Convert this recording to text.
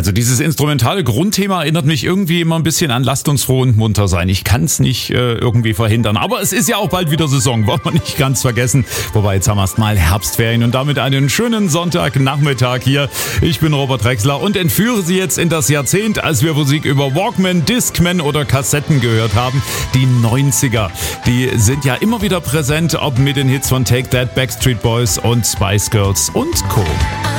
Also dieses instrumentale Grundthema erinnert mich irgendwie immer ein bisschen an Lasst uns froh und munter sein. Ich kann es nicht irgendwie verhindern. Aber es ist ja auch bald wieder Saison, wollen wir nicht ganz vergessen. Wobei, jetzt haben wir erst mal Herbstferien und damit einen schönen Sonntagnachmittag hier. Ich bin Robert Drexler und entführe Sie jetzt in das Jahrzehnt, als wir Musik über Walkman, Discman oder Kassetten gehört haben. Die 90er, die sind ja immer wieder präsent, ob mit den Hits von Take That, Backstreet Boys und Spice Girls und Co.